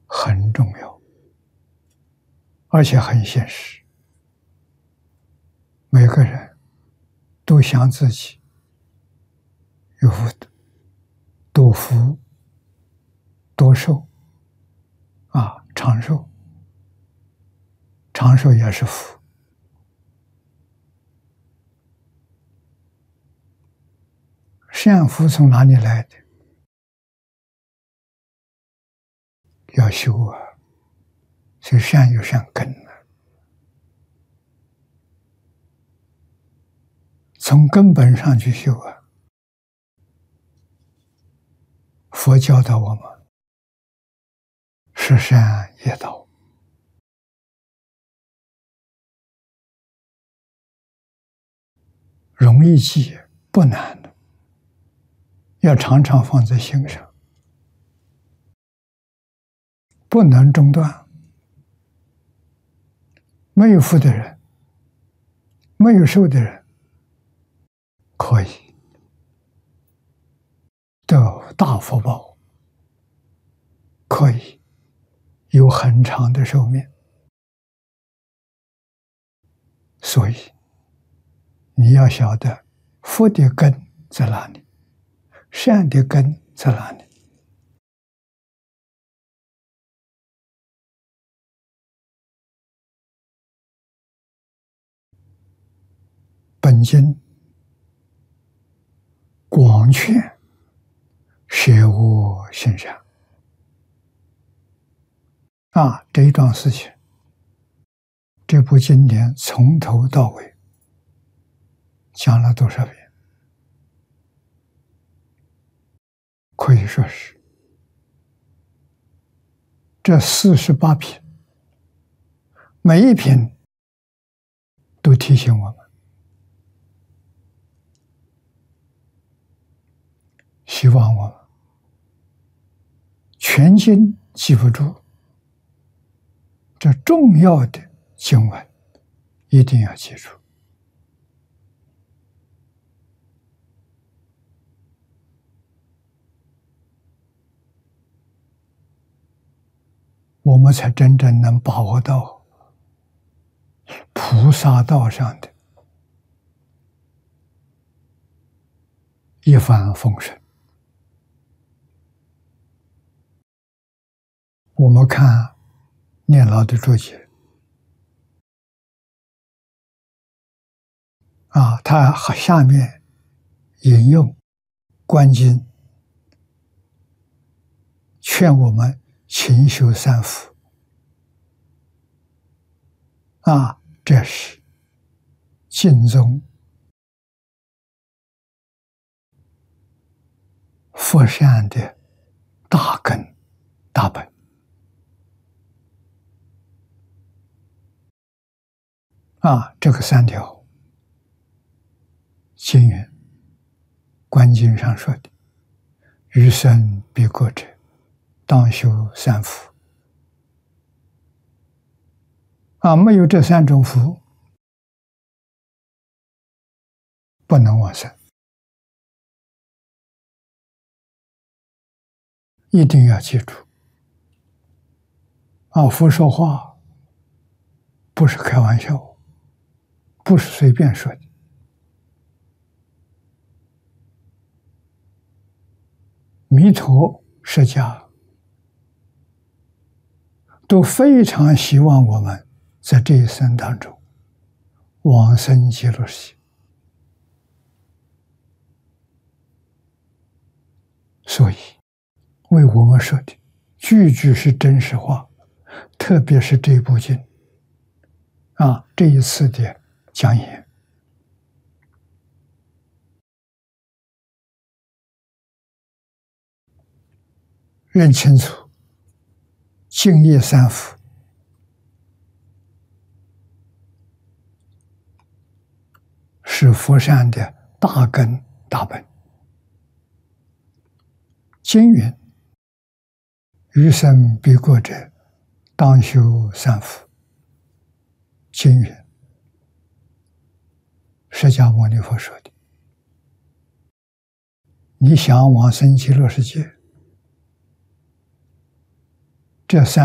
很重要，而且很现实。每个人都想自己有多福多寿长寿，长寿也是福。善福从哪里来的？要修啊，所以善有善根啊，从根本上去修啊。佛教导我们十善业道，容易记，不难的，要常常放在心上，不能中断。没有福的人，没有寿的人，可以得大福报，可以有很长的寿命。所以你要晓得福的根在哪里，善的根在哪里。本经广劝舍恶行善这一桩事情，这部经典从头到尾讲了多少遍？可以说是这48品，每一品都提醒我们，希望我们全经记不住，这重要的经文一定要记住。我们才真正能把握到菩萨道上的一帆风顺。我们看念老的注解他下面引用观经，劝我们勤修三福这是净宗佛善的大根大本这个3条经云，观经上说的，余生必过者，当修三福没有这3种福，不能往生。一定要记住佛说话不是开玩笑，不是随便说的。弥陀释迦都非常希望我们在这一生当中往生极乐世界，所以为我们说的句句是真实话，特别是这部经这一次的讲演，认清楚净业三福是佛善的大根大本。经云，余生必过者，当修三福。经云，释迦牟尼佛说的，你想往生极乐世界， 这三